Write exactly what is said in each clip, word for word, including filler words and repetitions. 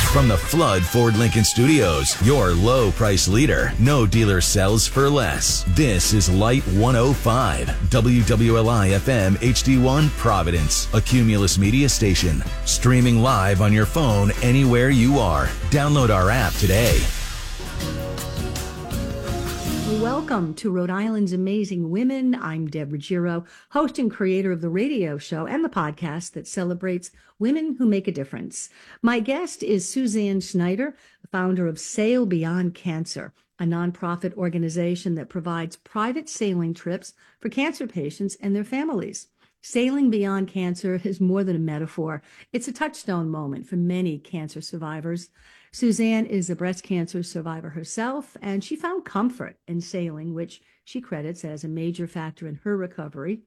From the Flood Ford Lincoln Studios, your low price leader. No dealer sells for less. This is Light one oh five, W W L I F M H D one Providence, a Cumulus media station. Streaming live on your phone anywhere you are. Download our app today. Welcome to Rhode Island's Amazing Women. I'm Deborah Giro, host and creator of the radio show and the podcast that celebrates women who make a difference. My guest is Suzanne Schneider, founder of Sail Beyond Cancer, a nonprofit organization that provides private sailing trips for cancer patients and their families. Sailing Beyond Cancer is more than a metaphor. It's a touchstone moment for many cancer survivors. Suzanne is a breast cancer survivor herself, and she found comfort in sailing, which she credits as a major factor in her recovery.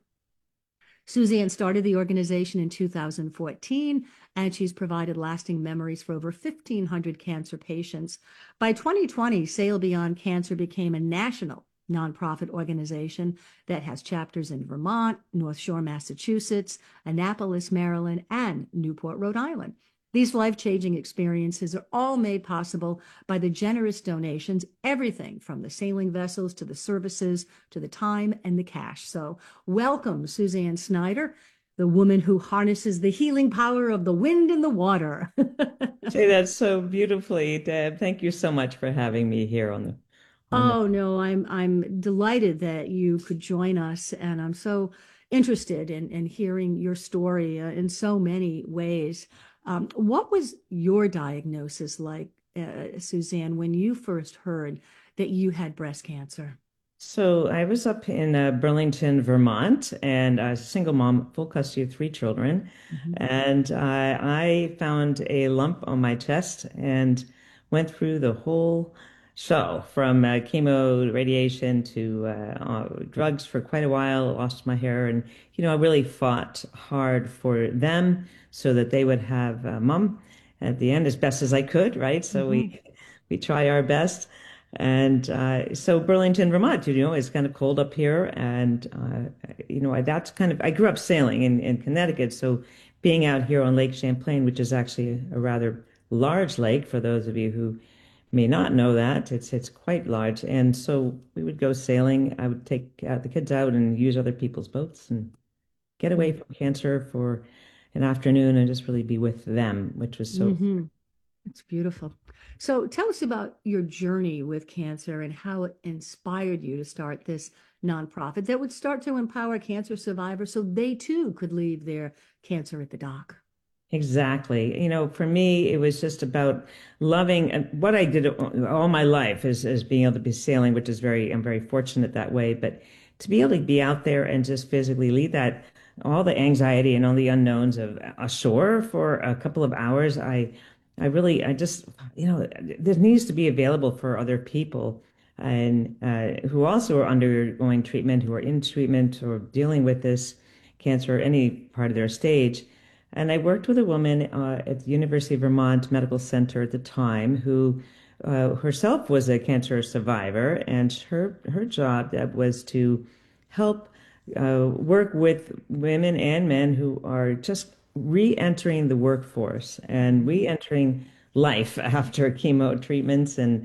Suzanne started the organization in two thousand fourteen, and she's provided lasting memories for over fifteen hundred cancer patients. By twenty twenty, Sail Beyond Cancer became a national nonprofit organization that has chapters in Vermont, North Shore, Massachusetts, Annapolis, Maryland, and Newport, Rhode Island. These life-changing experiences are all made possible by the generous donations, everything from the sailing vessels to the services to the time and the cash. So welcome, Suzanne Schneider, the woman who harnesses the healing power of the wind and the water. Say that so beautifully, Deb. Thank you so much for having me here on the on Oh, no, I'm I'm delighted that you could join us, and I'm so interested in, in hearing your story uh, in so many ways. Um, what was your diagnosis like, uh, Suzanne, when you first heard that you had breast cancer? So I was up in uh, Burlington, Vermont, and I was a single mom, full custody of three children. Mm-hmm. And I, I found a lump on my chest and went through the whole show from uh, chemo, radiation to uh, uh, drugs for quite a while, lost my hair. And, you know, I really fought hard for them so that they would have uh, mom at the end as best as I could, right? So mm-hmm. we we try our best. And uh, so Burlington, Vermont, you know, is kind of cold up here. And, uh, you know, that's kind of, I grew up sailing in, in Connecticut. So being out here on Lake Champlain, which is actually a rather large lake, for those of you who may not know that, it's it's quite large. And so we would go sailing. I would take uh, the kids out and use other people's boats and get away from cancer for an afternoon and just really be with them, which was so. Mm-hmm. It's beautiful. So tell us about your journey with cancer and how it inspired you to start this nonprofit that would start to empower cancer survivors so they too could leave their cancer at the dock. Exactly. You know, for me, it was just about loving what I did all my life is, is being able to be sailing, which is very, I'm very fortunate that way. But to be able to be out there and just physically lead that, all the anxiety and all the unknowns of ashore for a couple of hours, I, I really, I just, you know, this needs to be available for other people and uh, who also are undergoing treatment, who are in treatment or dealing with this cancer, any part of their stage. And I worked with a woman uh, at the University of Vermont Medical Center at the time who uh, herself was a cancer survivor, and her her job was to help uh, work with women and men who are just re-entering the workforce and re-entering life after chemo treatments and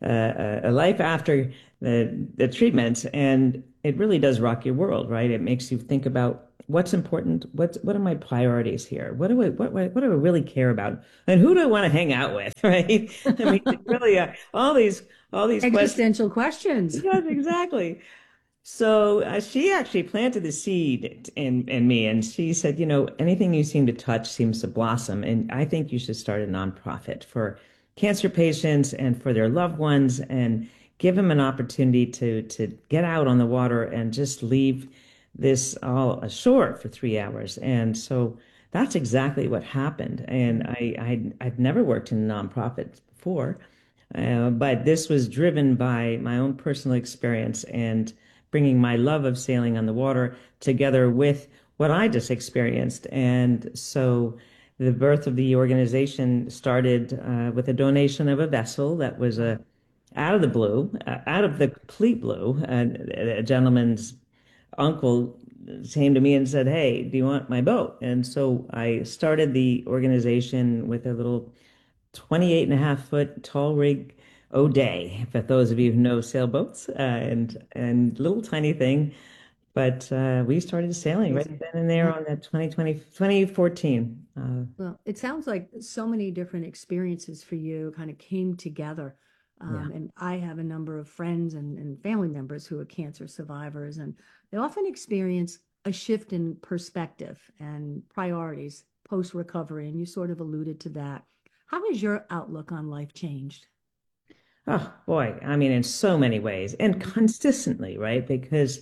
uh, a life after the, the treatments. And it really does rock your world, right? It makes you think about what's important, what's what are my priorities here? What do I what what do I really care about? And who do I want to hang out with, right? I mean, really, uh, all these all these existential questions. questions. Yes, exactly. So uh, she actually planted the seed in in me, and she said, you know, anything you seem to touch seems to blossom, and I think you should start a nonprofit for cancer patients and for their loved ones, and give them an opportunity to to get out on the water and just leave this all ashore for three hours. And so that's exactly what happened. And I, I I've never worked in a nonprofit before, uh, but this was driven by my own personal experience and bringing my love of sailing on the water together with what I just experienced. And so the birth of the organization started uh, with a donation of a vessel that was a out of the blue, uh, out of the complete blue. Uh, a gentleman's uncle came to me and said, hey, do you want my boat? And so I started the organization with a little twenty-eight and a half foot tall rig O'Day, for those of you who know sailboats, uh, and and little tiny thing. But uh, we started sailing right Amazing. then and there on that twenty twenty twenty fourteen. Uh, Well, it sounds like so many different experiences for you kind of came together. yeah. Um, and I have a number of friends and, and family members who are cancer survivors, and they often experience a shift in perspective and priorities post recovery. And you sort of alluded to that. How has your outlook on life changed? Oh boy, I mean, in so many ways and consistently, right? Because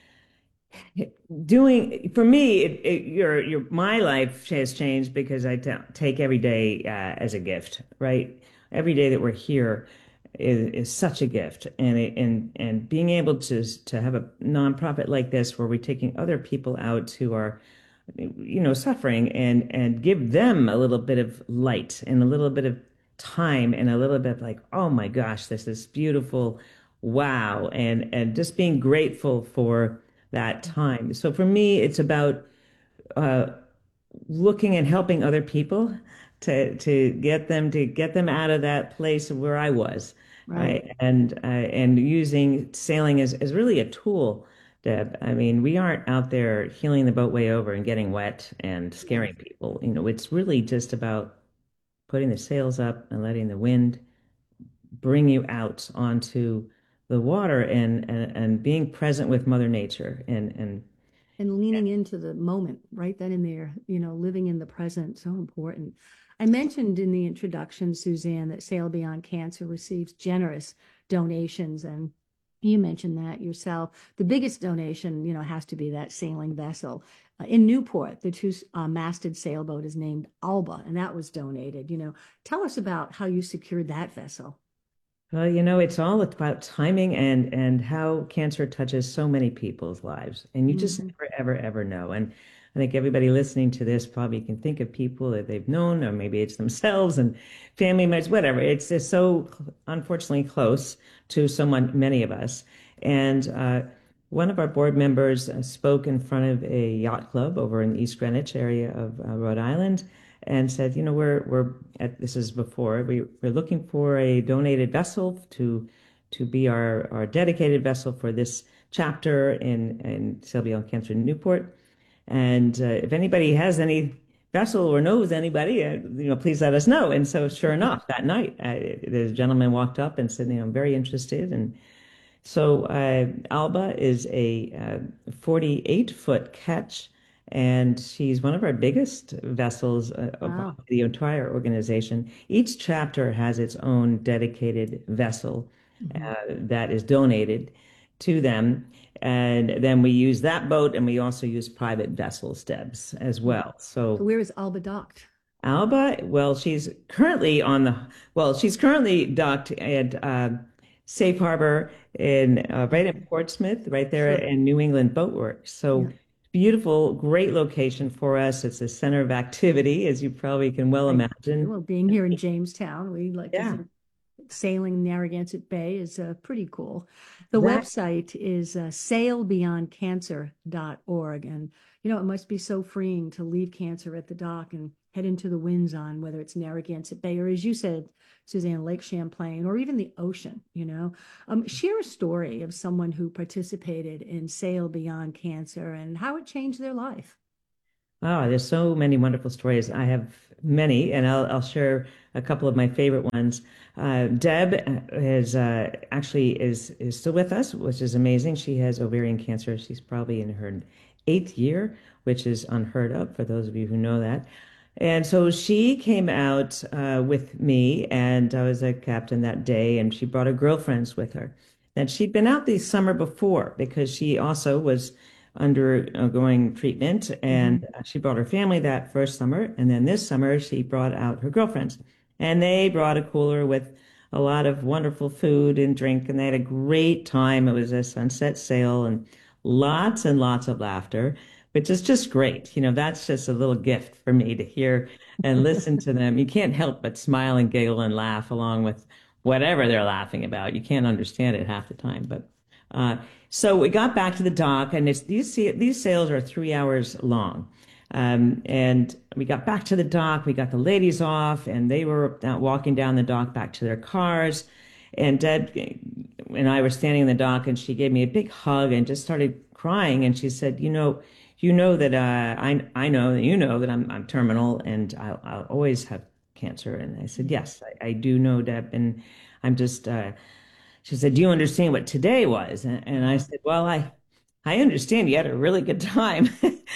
doing for me, it, it, your your my life has changed because I t take every day uh, as a gift, right? Every day that we're here is, is such a gift, and it, and and being able to to have a nonprofit like this where we're taking other people out who are, you know, suffering and and give them a little bit of light and a little bit of time and a little bit of like, oh my gosh, this is beautiful, wow, and and just being grateful for that time. So for me, it's about uh, looking and helping other people to to get them to get them out of that place where I was, Right. right? And uh, and using sailing as as really a tool. Deb, I mean, we aren't out there heeling the boat way over and getting wet and scaring Yes. people. You know, it's really just about putting the sails up and letting the wind bring you out onto the water and and, and being present with Mother Nature and and And leaning into the moment right then and there, you know, living in the present, so important. I mentioned in the introduction, Suzanne, that Sail Beyond Cancer receives generous donations, and you mentioned that yourself. The biggest donation, you know, has to be that sailing vessel. Uh, in Newport, the two uh, masted sailboat is named Alba, and that was donated. You know, tell us about how you secured that vessel. Well, you know, it's all about timing and and how cancer touches so many people's lives, and you just Mhm. never, ever, ever know. And I think everybody listening to this probably can think of people that they've known, or maybe it's themselves and family members, whatever. It's just so unfortunately close to someone, many of us. And uh, one of our board members uh, spoke in front of a yacht club over in East Greenwich area of uh, Rhode Island and said, you know, we're we're at this is before we we're looking for a donated vessel to to be our our dedicated vessel for this chapter in in Sail Beyond Cancer in Newport. And uh, if anybody has any vessel or knows anybody, uh, you know, please let us know. And so, sure enough, that night, uh, the gentleman walked up and said, you know, I'm very interested. And so, uh, Alba is a uh, forty-eight foot catch, and she's one of our biggest vessels uh, of Wow. the entire organization. Each chapter has its own dedicated vessel Mhm. uh, that is donated to them. And then we use that boat, and we also use private vessels, Debs, as well. So So where is Alba docked? Alba, well, she's currently on the, well, she's currently docked at uh, Safe Harbor in uh, right in Portsmouth, right there Sure. in New England Boat Works. Yeah. So beautiful, great location for us. It's a center of activity, as you probably can well I do. imagine. Well, being here in Jamestown, we like to Yeah, think sailing in Narragansett Bay is uh, pretty cool. The that website is uh, sail beyond cancer dot org. And, you know, it must be so freeing to leave cancer at the dock and head into the winds on whether it's Narragansett Bay or, as you said, Suzanne, Lake Champlain, or even the ocean, you know. Um, share a story of someone who participated in Sail Beyond Cancer and how it changed their life. Oh, there's so many wonderful stories. I have many, and I'll I'll share a couple of my favorite ones. Uh, Deb is uh, actually is is still with us, which is amazing. She has ovarian cancer. She's probably in her eighth year, which is unheard of for those of you who know that. And so she came out uh, with me, and I was a captain that day, and she brought her girlfriends with her. And she'd been out the summer before because she also was undergoing treatment, Hmm. and she brought her family that first summer. And then this summer, she brought out her girlfriends, and they brought a cooler with a lot of wonderful food and drink, and they had a great time. It was a sunset sail and lots and lots of laughter, which is just great. You know, that's just a little gift for me to hear and listen to them. You can't help but smile and giggle and laugh along with whatever they're laughing about. You can't understand it half the time, but uh, so we got back to the dock, and it's these these sails are three hours long, um, and we got back to the dock, we got the ladies off, and they were out walking down the dock back to their cars. And Deb and I were standing in the dock, and she gave me a big hug and just started crying. And she said, "You know, you know that uh, I I know that you know that I'm I'm terminal, and I'll, I'll always have cancer." And I said, "Yes, I, I do know, Deb, and I'm just." Uh, she said, "Do you understand what today was?" And, and I said, "Well, I I understand you had a really good time."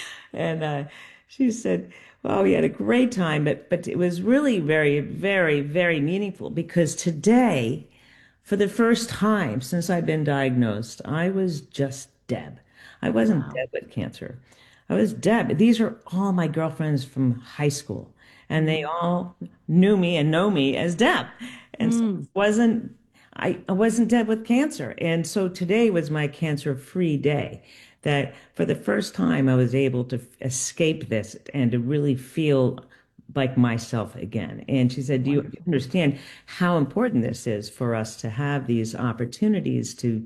And uh, she said, "Well, we had a great time, but but it was really very, very, very meaningful because today." For the first time since I've been diagnosed, I was just Deb. I wasn't Wow. Deb with cancer. I was Deb. These are all my girlfriends from high school, and they all knew me and know me as Deb. And so it Mm. wasn't I, I wasn't Deb with cancer. And so today was my cancer-free day. That for the first time I was able to escape this and to really feel like myself again. And she said, "Do you Wonderful. understand how important this is for us to have these opportunities to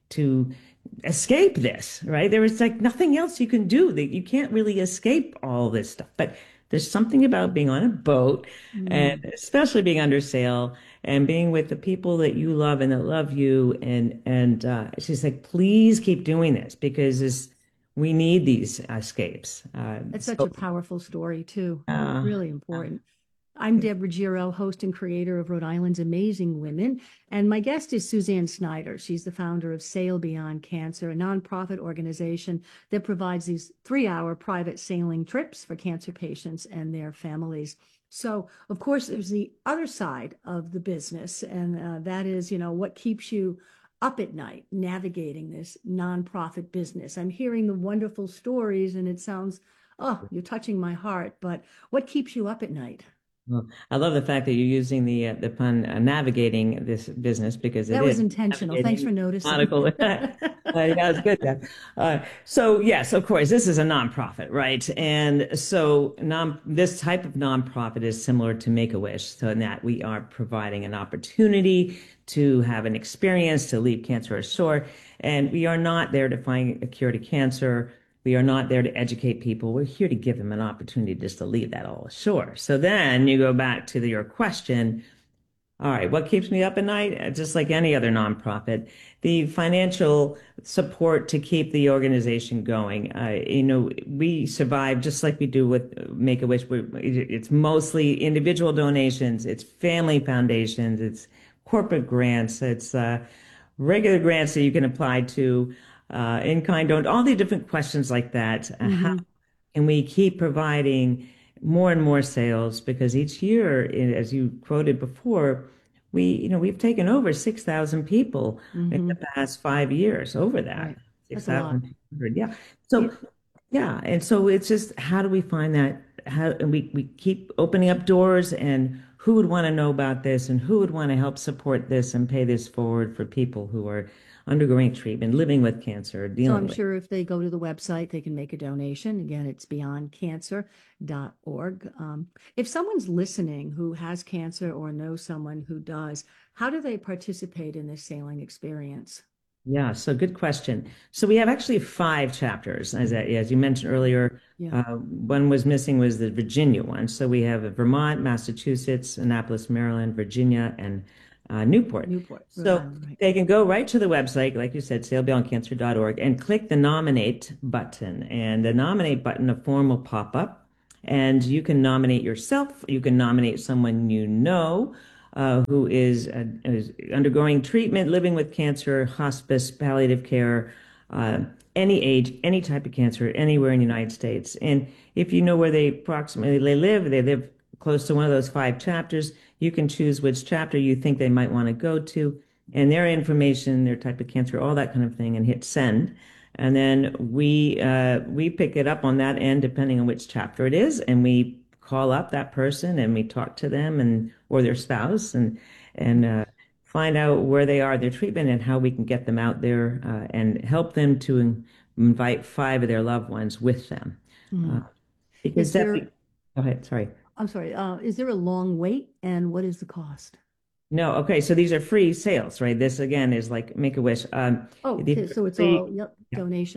to escape this, right? There is like nothing else you can do. That you can't really escape all this stuff. But there's something about being on a boat Mm. and especially being under sail and being with the people that you love and that love you. And and uh, she's like, please keep doing this because this, we need these escapes. Uh, That's such a so powerful story, too. uh, Really important. I'm Deborah Giro, host and creator of Rhode Island's Amazing Women. And my guest is Suzanne Snyder. She's the founder of Sail Beyond Cancer, a nonprofit organization that provides these three hour private sailing trips for cancer patients and their families. So, of course, there's the other side of the business, and uh, that is, you know, what keeps you up at night navigating this nonprofit business. I'm hearing the wonderful stories, and it sounds, oh, you're touching my heart. But what keeps you up at night? Well, I love the fact that you're using the uh, the pun uh, navigating this business because it That was is intentional. Thanks for navigating noticing. nautical. Uh, yeah, it's good. Yeah. Uh, so yes, of course, this is a nonprofit, right? And so non this type of nonprofit is similar to Make-A-Wish, so in that we are providing an opportunity to have an experience to leave cancer ashore, and we are not there to find a cure to cancer. We are not there to educate people. We're here to give them an opportunity just to leave that all ashore. So then you go back to the, your question. All right, what keeps me up at night? Uh, Just like any other nonprofit, the financial support to keep the organization going. Uh, you know, we survive just like we do with Make-A-Wish. We- It's mostly individual donations, it's family foundations, it's corporate grants, it's uh, regular grants that you can apply to, uh, in-kind don't, all the different questions like that. Uh, How Hmm. can we keep providing more and more sales? Because each year, i- as you quoted before, we, you know, we've taken over six thousand people in Hmm. the past five years, over that, Right. That's a lot. six thousand two hundred. Yeah. Yeah. So, yeah. And so it's just, how do we find that? How, and we, we keep opening up doors, and who would want to know about this, and who would want to help support this and pay this forward for people who are undergoing treatment, living with cancer, So dealing I'm with. sure if they go to the website, they can make a donation. Again, it's beyond cancer dot org. Um, if someone's listening who has cancer or knows someone who does, how do they participate in this sailing experience? Yeah, so good question. So we have actually five chapters, as as you mentioned earlier. Yeah, Uh, one was missing was the Virginia one. So we have Vermont, Massachusetts, Annapolis, Maryland, Virginia, and uh, Newport. Newport, Rhode So Island, right? they can go right to the website, like you said, sail beyond cancer dot org, and click the nominate button. And the nominate button, a form will pop up, and you can nominate yourself. You can nominate someone you know uh, who is, uh, is undergoing treatment, living with cancer, hospice, palliative care, uh, any age, any type of cancer, anywhere in the United States. And if you know where they approximately they live, they live close to one of those five chapters, you can choose which chapter you think they might want to go to, and their information, their type of cancer, all that kind of thing, and hit send. And then we uh, we pick it up on that end, depending on which chapter it is, and we call up that person and we talk to them and or their spouse and and uh, find out where they are in their treatment and how we can get them out there uh, and help them to in- invite five of their loved ones with them. Uh, Mhm. because Is that, there, go ahead, sorry. I'm sorry, uh, is there a long wait and what is the cost? No, okay, so these are free sales, right? This again is like Make-A-Wish. Um, Oh, these okay, are so it's free, all, yep, yeah. donations.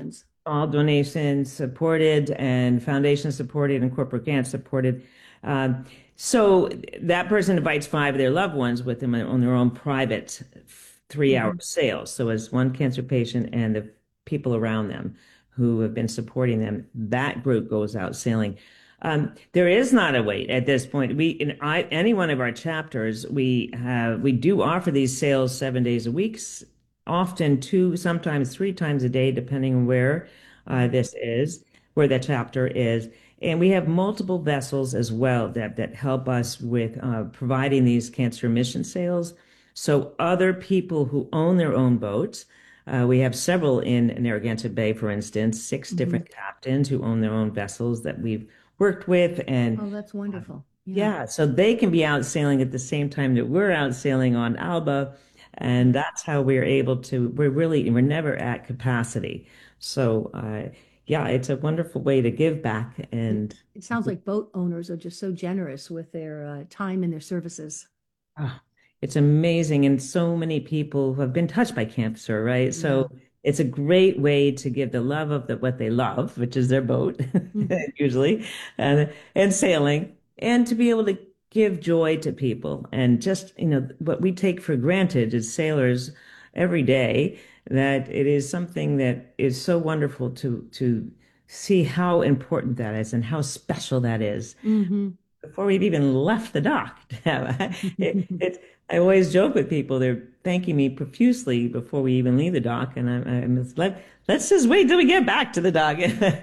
all donations supported and foundation supported and corporate grant supported. Um, so that person invites five of their loved ones with them on their own private three-hour Mm-hmm. sail. So as one cancer patient and the people around them who have been supporting them, that group goes out sailing. Um, there is not a wait at this point. We in I, any one of our chapters, we have we do offer these sales seven days a week, often two, sometimes three times a day, depending on where uh, this is, where the chapter is. And we have multiple vessels as well that that help us with uh, providing these cancer remission sales. So other people who own their own boats, uh, we have several in Narragansett Bay, for instance, six Mm-hmm. different captains who own their own vessels that we've worked with. And Oh, that's wonderful. yeah. yeah, so they can be out sailing at the same time that we're out sailing on Alba. And that's how we're able to, we're really, we're never at capacity. So, uh, yeah, it's a wonderful way to give back. And it sounds like boat owners are just so generous with their uh, time and their services. Oh, it's amazing. And so many people have been touched by cancer, right? Yeah. So it's a great way to give the love of the, what they love, which is their boat, mm-hmm. usually, and, and sailing, and to be able to give joy to people. And just, you know, what we take for granted as sailors every day, that it is something that is so wonderful to, to see how important that is and how special that is. Mm-hmm. Before we've even left the dock. it, it, I always joke with people, they're thanking me profusely before we even leave the dock. And I'm, I'm just like, let's just wait till we get back to the dock.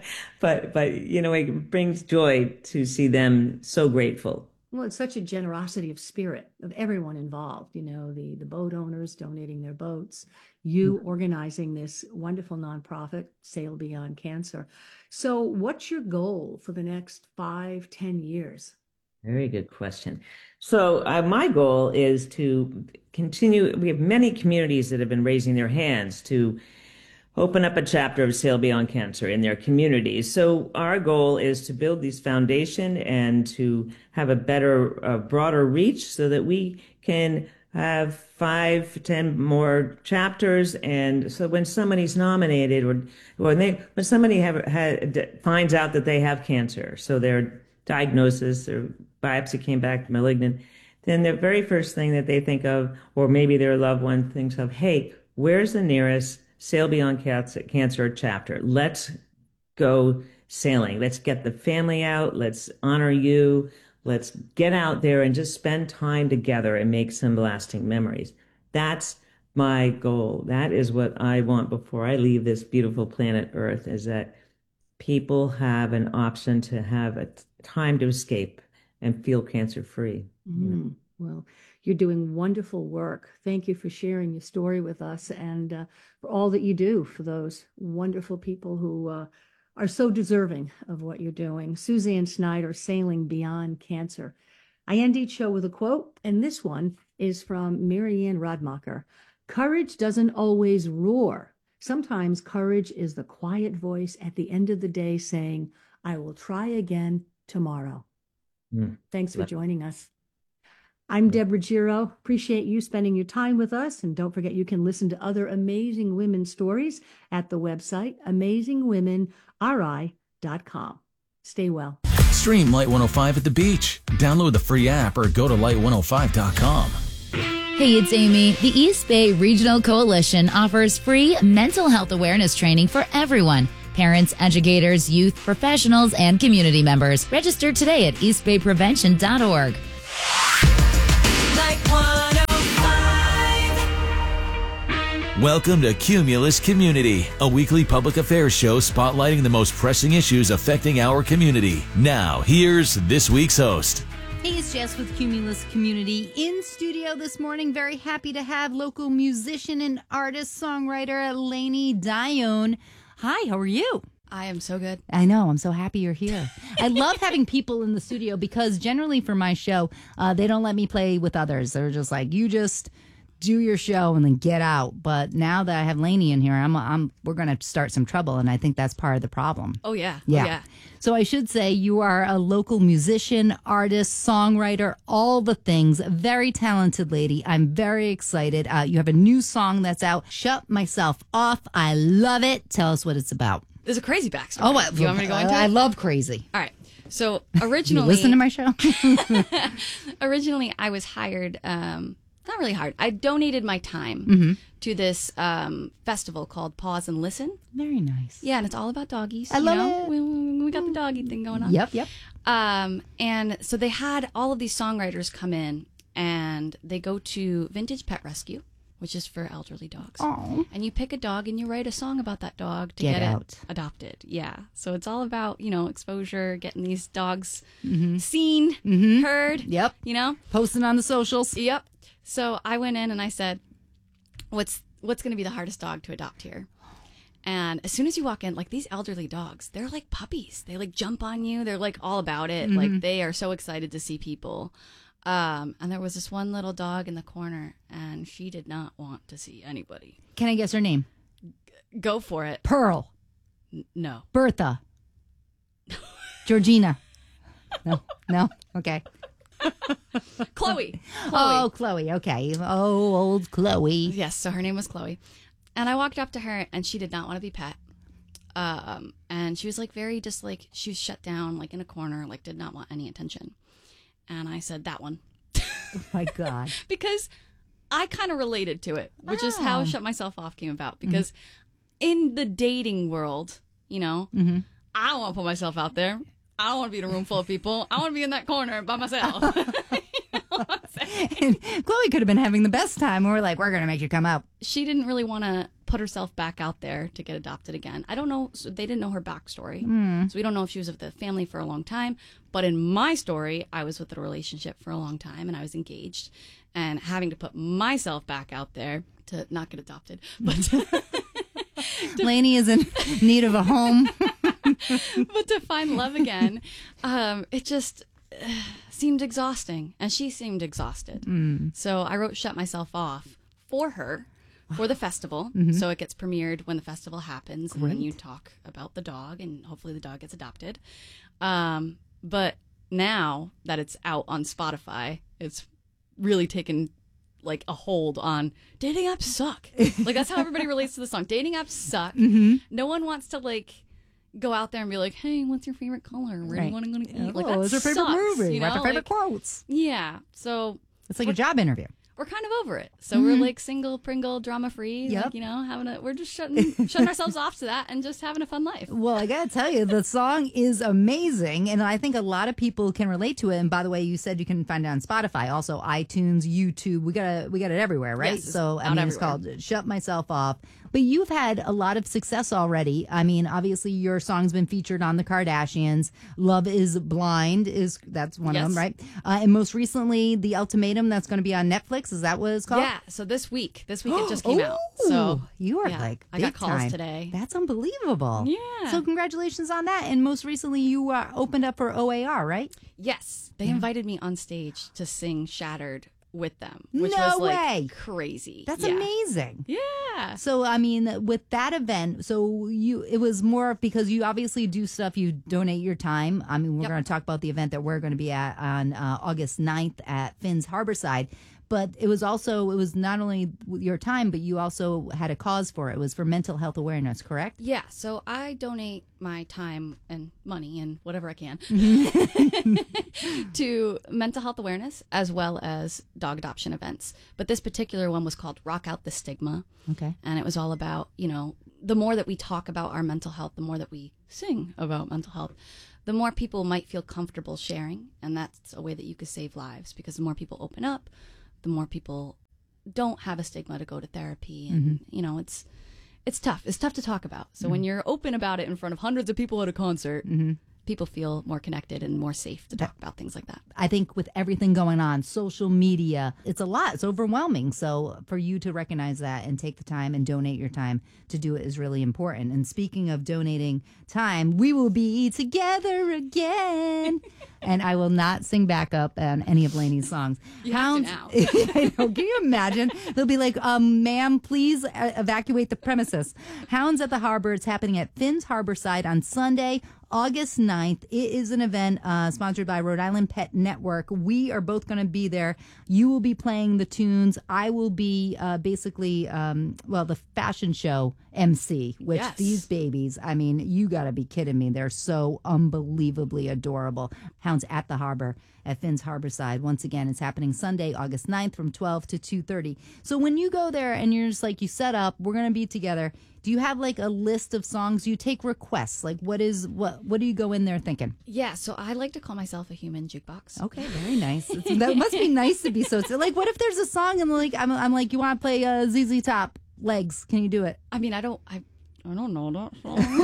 but, but, you know, it brings joy to see them so grateful. Well, it's such a generosity of spirit of everyone involved, you know, the, the boat owners donating their boats, you mm-hmm. organizing this wonderful nonprofit, Sail Beyond Cancer. So what's your goal for the next five, ten years? Very good question. So uh, my goal is to continue. We have many communities that have been raising their hands to open up a chapter of Sail Beyond Cancer in their communities. So our goal is to build these foundation and to have a better, uh, broader reach so that we can have five, ten more chapters. And so when somebody's nominated or when they, when somebody have, had, finds out that they have cancer, so their diagnosis or biopsy came back malignant, then the very first thing that they think of, or maybe their loved one thinks of, hey, where's the nearest Sail Beyond Cancer chapter? Let's go sailing. Let's get the family out. Let's honor you. Let's get out there and just spend time together and make some lasting memories. That's my goal. That is what I want before I leave this beautiful planet Earth, is that people have an option to have a time to escape and feel cancer-free. Mm, well, you're doing wonderful work. Thank you for sharing your story with us and uh, for all that you do for those wonderful people who uh, are so deserving of what you're doing. Suzanne Snyder, Sailing Beyond Cancer. I end each show with a quote, and this one is from Marianne Radmacher. Courage doesn't always roar. Sometimes courage is the quiet voice at the end of the day saying, I will try again tomorrow. Mm. Thanks for joining us. I'm Deborah Giro. Appreciate you spending your time with us. And don't forget, you can listen to other amazing women's stories at the website, amazing women r i dot com. Stay well. Stream Light one oh five at the beach. Download the free app or go to light one oh five dot com. Hey, it's Amy. The East Bay Regional Coalition offers free mental health awareness training for everyone. Parents, educators, youth, professionals, and community members. Register today at east bay prevention dot org. Welcome to Cumulus Community, a weekly public affairs show spotlighting the most pressing issues affecting our community. Now, here's this week's host. Hey, it's Jess with Cumulus Community in studio this morning. Very happy to have local musician and artist, songwriter Lainey Dione. Hi, how are you? I am so good. I know. I'm so happy you're here. I love having people in the studio because generally for my show, uh, they don't let me play with others. They're just like, you just do your show and then get out. But now that I have Lainey in here, I'm, I'm, we're going to start some trouble. And I think that's part of the problem. Oh, yeah. Yeah. Oh, yeah. So I should say you are a local musician, artist, songwriter, all the things. Very talented lady. I'm very excited. Uh, you have a new song that's out, Shut Myself Off. I love it. Tell us what it's about. There's a crazy backstory. Oh, well, do you want me to go into I it? love crazy. All right. So You originally, listen to my show? originally I was hired, um, not really hired. I donated my time Mm-hmm. to this um, festival called Pause and Listen. Very nice. Yeah, and it's all about doggies. I you love know? it. We, we got the doggy thing going on. Yep, yep. Um, and so they had all of these songwriters come in, and they go to Vintage Pet Rescue, which is for elderly dogs. Oh. And you pick a dog and you write a song about that dog to Get get, out. it adopted. Yeah. So it's all about, you know, exposure, getting these dogs Mm-hmm. seen, heard. Yep. You know? Posting on the socials. Yep. So I went in and I said, what's what's going to be the hardest dog to adopt here? And as soon as you walk in, like these elderly dogs, they're like puppies. They like jump on you. They're like all about it. Mm-hmm. Like they are so excited to see people. Um, and there was this one little dog in the corner, and she did not want to see anybody. Can I guess her name? Go for it. Pearl. N- no. Bertha. Georgina. No, no. Okay. Chloe. Chloe. Oh, Chloe. Okay. Oh, old Chloe. Yes, so her name was Chloe. And I walked up to her, and she did not want to be pet. Um, and she was like very just like, she was shut down, like in a corner, like did not want any attention. And I said, that one. Oh my God. Because I kind of related to it, which is how Oh. Shut Myself Off came about. Because in the dating world, you know, I don't want to put myself out there. I don't want to be in a room full of people. I want to be in that corner by myself. You know what I'm saying? And Chloe could have been having the best time. We were like, we're going to make you come out. She didn't really want to put herself back out there to get adopted again. I don't know. So they didn't know her backstory. So we don't know if she was with the family for a long time. But in my story, I was with a relationship for a long time and I was engaged. And having to put myself back out there to not get adopted. But Lainey is in need of a home. but to find love again, um, it just uh, seemed exhausting. And she seemed exhausted. So I wrote Shut Myself Off for her for the festival. So it gets premiered when the festival happens. And then you talk about the dog and hopefully the dog gets adopted. Um, but now that it's out on Spotify, it's really taken like a hold on dating apps suck. Like that's how everybody relates to the song. Dating apps suck. No one wants to like go out there and be like, hey, what's your favorite color? Where do Right. you want to go to eat? Like, oh, that what's your favorite sucks, movie? you What's know? your favorite Like, quotes? yeah. So It's like a job interview. we're kind of over it. So we're like single, Pringle, drama free. Yep. Like, you know, having a, we're just shutting, shutting ourselves off to that and just having a fun life. Well, I got to tell you, the song is amazing. And I think a lot of people can relate to it. And by the way, you said you can find it on Spotify, also iTunes, YouTube. We got it, we got it everywhere, right? Yes, it's so, I out mean, it's everywhere. called Shut Myself Off. But you've had a lot of success already. I mean, obviously, your song's been featured on The Kardashians. Love is Blind is that's one of Yes. them, right? Uh, and most recently, The Ultimatum that's going to be on Netflix. Is that what it's called? Yeah. So this week, this week it just came out. So Ooh, you are yeah, like I got big calls time. today. That's unbelievable. Yeah. So congratulations on that. And most recently, you uh, opened up for O A R, right? Yes, they invited me on stage to sing Shattered with them, which No was like way. crazy. That's Yeah. amazing. Yeah. So I mean, with that event, so you it was more because you obviously do stuff. You donate your time. I mean, we're Yep. going to talk about the event that we're going to be at on uh, August ninth at Finn's Harborside. But it was also, it was not only your time, but you also had a cause for it. It was for mental health awareness, correct? Yeah, so I donate my time and money and whatever I can to mental health awareness as well as dog adoption events. But this particular one was called Rock Out the Stigma. Okay. And it was all about, you know, the more that we talk about our mental health, the more that we sing about mental health, the more people might feel comfortable sharing. And that's a way that you could save lives, because the more people open up, the more people don't have a stigma to go to therapy. And, you know, it's it's tough. It's tough to talk about. So when you're open about it in front of hundreds of people at a concert, people feel more connected and more safe to talk about things like that. I think with everything going on, social media, it's a lot. It's overwhelming. So for you to recognize that and take the time and donate your time to do it is really important. And speaking of donating time, we will be together again. and I will not sing backup on any of Lainey's songs. You have to now. I know. Can you imagine? They'll be like, um, ma'am, please uh, evacuate the premises. Hounds at the Harbor. It's happening at Finn's Harborside on Sunday, August ninth. It is an event uh, sponsored by Rhode Island Pet Network. We are both going to be there. You will be playing the tunes. I will be uh, basically, um, well, the fashion show M C, which Yes. these babies, I mean, you got to be kidding me. They're so unbelievably adorable. Hounds at the Harbor at Finn's Harborside. Once again, it's happening Sunday, August ninth from twelve to two thirty. So when you go there and you're just like, you set up, we're going to be together. Do you have like a list of songs? You take requests. Like what is, what, what do you go in there thinking? Yeah, so I like to call myself a human jukebox. Okay, very nice. It's, that must be nice to be so, like, what if there's a song and like, I'm, I'm like, you want to play uh, Z Z Top, Legs. Can you do it? I mean, I don't, I, I don't know that song.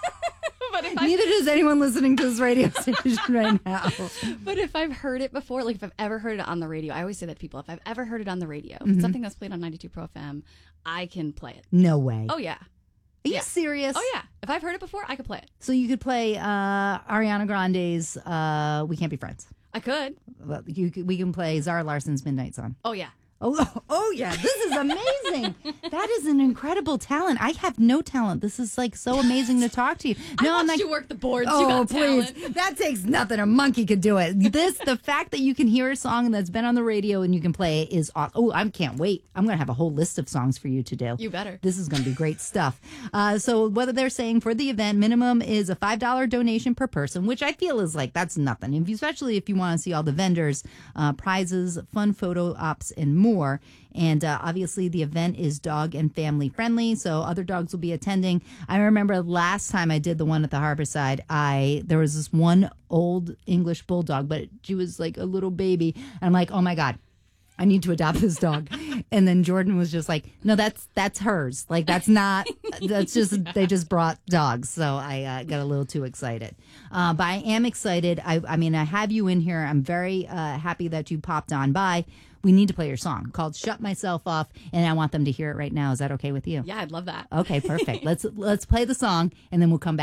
But if I, Neither does anyone listening to this radio station right now. but if I've heard it before, like if I've ever heard it on the radio, I always say that to people, if I've ever heard it on the radio, if Mm-hmm. it's something that's played on ninety-two Pro F M, I can play it. No way. Oh, yeah. Are you yeah. serious? Oh, yeah. If I've heard it before, I could play it. So you could play uh, Ariana Grande's uh, We Can't Be Friends. I could. Well, you could, we can play Zara Larson's Midnight Song. Oh, yeah. Oh, oh, oh, yeah. This is amazing. That is an incredible talent. I have no talent. This is like so amazing to talk to you. I No, watched I'm like, you work the boards. oh, you got please. talent. That takes nothing. A monkey could do it. This, the fact that you can hear a song that's been on the radio and you can play it is awesome. Oh, I can't wait. I'm going to have a whole list of songs for you to do. You better. This is going to be great stuff. Uh, so what they're saying for the event, minimum is a five dollars donation per person, which I feel is like, that's nothing. If you, especially if you want to see all the vendors, uh, prizes, fun photo ops, and more. And uh, obviously the event is dog and family friendly, so other dogs will be attending. I remember last time I did the one at the Harborside, I there was this one old English bulldog, but she was like a little baby. And I'm like, oh my God, I need to adopt this dog. And then Jordan was just like, no, that's that's hers. Like, that's not, that's just, they just brought dogs. So I uh, got a little too excited. Uh, but I am excited. I, I mean, I have you in here. I'm very uh, happy that you popped on by. We need to play your song called Shut Myself Off, and I want them to hear it right now. Is that okay with you? Yeah, I'd love that. Okay, perfect. let's let's play the song, and then we'll come back.